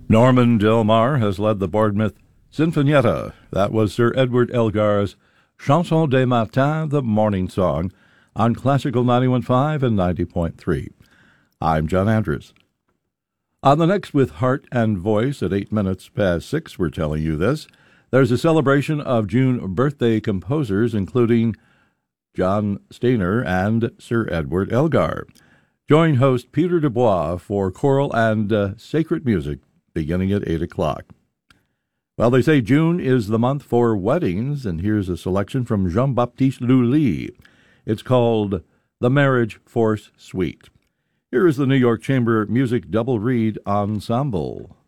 Norman Del Mar has led the Bournemouth Sinfonietta. That was Sir Edward Elgar's Chanson des Matins, the morning song, on Classical 91.5 and 90.3. I'm John Andrews. On the next with Heart and Voice at 8 minutes past 6, we're telling you this. There's a celebration of June birthday composers, including John Steiner and Sir Edward Elgar. Join host Peter Dubois for choral and sacred music beginning at 8 o'clock. Well, they say June is the month for weddings, and here's a selection from Jean-Baptiste Lully. It's called The Marriage Force Suite. Here is the New York Chamber Music Double Reed Ensemble.